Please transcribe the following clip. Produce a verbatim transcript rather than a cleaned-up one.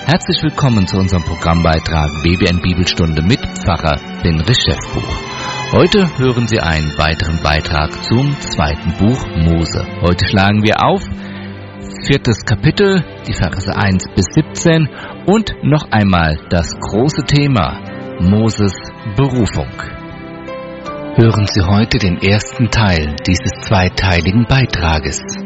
Herzlich willkommen zu unserem Programmbeitrag B B N Bibelstunde mit Pfarrer Binrich Schäffbuch. Heute hören Sie einen weiteren Beitrag zum zweiten Buch Mose. Heute schlagen wir auf viertes Kapitel, die Verse eins bis siebzehn und noch einmal das große Thema Moses Berufung. Hören Sie heute den ersten Teil dieses zweiteiligen Beitrages.